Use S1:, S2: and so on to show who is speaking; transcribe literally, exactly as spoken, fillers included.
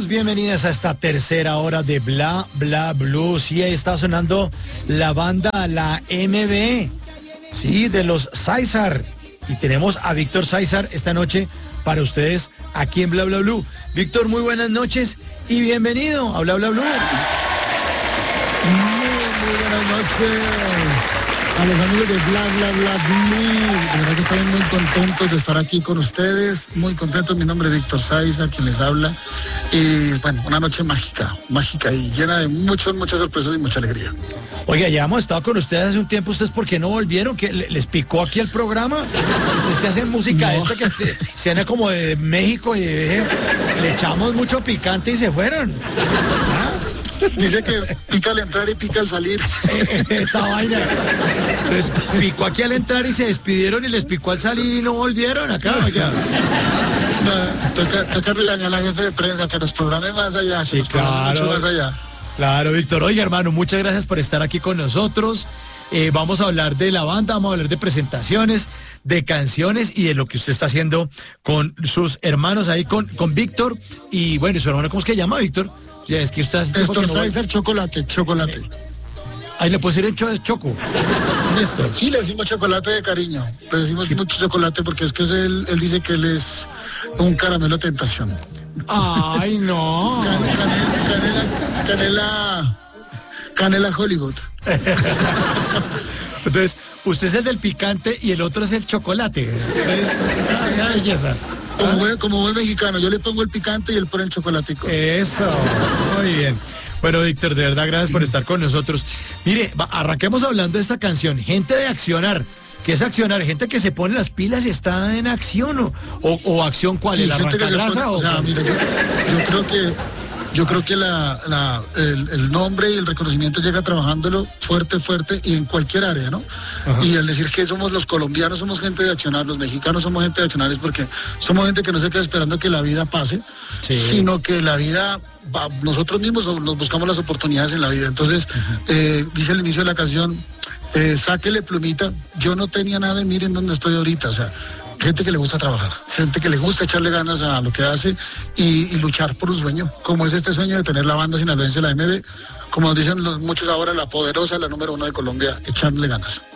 S1: Bienvenidos, bienvenidas a esta tercera hora de Bla Bla Blue. Sí, ahí está sonando la banda, la M B, sí, de los César. Y tenemos a Víctor César esta noche para ustedes aquí en Bla Bla Blue. Víctor, muy buenas noches y bienvenido a Bla Bla Blue.
S2: Muy, muy buenas noches a los amigos de Bla Bla Bla Blue. De verdad que estamos muy contentos de estar aquí con ustedes, muy contentos. Mi nombre es Víctor César, quien les habla. Y bueno, una noche mágica, mágica y llena de muchas, muchas sorpresas y mucha alegría.
S1: Oiga, ya hemos estado con ustedes hace un tiempo. ¿Ustedes por qué no volvieron? ¿Que les picó aquí el programa? Ustedes que hacen música no. esta que este, suena como de México y de, le echamos mucho picante y se fueron. ¿Ah?
S2: Dice que pica al entrar y pica al salir.
S1: Esa vaina. Entonces, picó aquí al entrar y se despidieron y les picó al salir y no volvieron acá. acá.
S2: No, toca, toca regañar a la jefe de prensa que nos programe más allá.
S1: Sí, claro.
S2: Mucho más allá.
S1: Claro, Víctor. Oiga, hermano, muchas gracias por estar aquí con nosotros. Eh, vamos a hablar de la banda, vamos a hablar de presentaciones, de canciones y de lo que usted está haciendo con sus hermanos ahí, con, con Víctor. Y bueno, ¿su hermano cómo es que se llama, Víctor? Ya, es que usted hace tiempo
S2: Néstor
S1: que no voy-
S2: César, chocolate, chocolate.
S1: Ahí le puede decir en cho- Choco. Néstor.
S2: Sí, le decimos chocolate de cariño. Le decimos mucho chocolate porque es que es él, él dice que él es un caramelo tentación.
S1: Ay, no.
S2: Canela, canela, canela, canela Hollywood.
S1: Entonces, usted es el del picante y el otro es el chocolate. Entonces, una belleza.
S2: Como buen, como buen mexicano, yo le pongo el picante y él pone el chocolatico.
S1: Eso, muy bien. Bueno, Víctor, de verdad, gracias por estar con nosotros. Mire, va, arranquemos hablando de esta canción, Gente de Accionar. ¿Qué es accionar? Gente que se pone las pilas y está en acción, o, o, o acción cuál, el
S2: Sí, gente que le
S1: arrancagrasa
S2: pone-
S1: o
S2: o sea,
S1: cuál?
S2: mira, yo, yo creo que yo creo que la, la, el, el nombre y el reconocimiento llega trabajándolo fuerte, fuerte y en cualquier área, ¿no?
S1: Ajá.
S2: Y al decir que somos los colombianos, somos gente de accionar, los mexicanos somos gente de accionar, es porque somos gente que no se queda esperando que la vida pase,
S1: Sí.
S2: sino que la vida, va- nosotros mismos nos buscamos las oportunidades en la vida. Entonces, eh, dice al inicio de la canción, eh, sáquele plumita, yo no tenía nada y miren dónde estoy ahorita, o sea, gente que le gusta trabajar, gente que le gusta echarle ganas a lo que hace y, y luchar por un sueño, como es este sueño de tener la banda sinaloense, la M B, como nos dicen los, muchos ahora, la poderosa, la número uno de Colombia, echarle ganas.